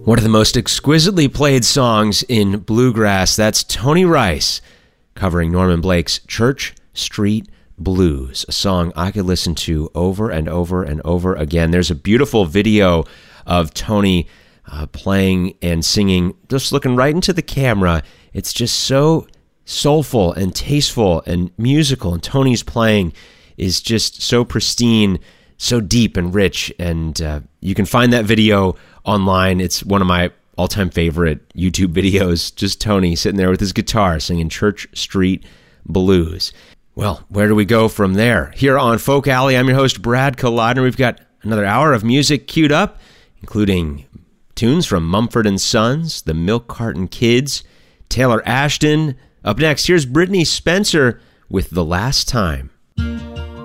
One of the most exquisitely played songs in bluegrass, that's Tony Rice covering Norman Blake's Church Street Blues, a song I could listen to over and over and over again. There's a beautiful video of Tony playing and singing, just looking right into the camera. It's just so soulful and tasteful and musical, and Tony's playing is just so pristine, so deep and rich, and you can find that video online. It's one of my all-time favorite YouTube videos, just Tony sitting there with his guitar singing Church Street Blues. Well, where do we go from there? Here on Folk Alley, I'm your host, Brad Kolodner. We've got another hour of music queued up, including tunes from Mumford & Sons, the Milk Carton Kids, Taylor Ashton. Up next, here's Brittney Spencer with The Last Time.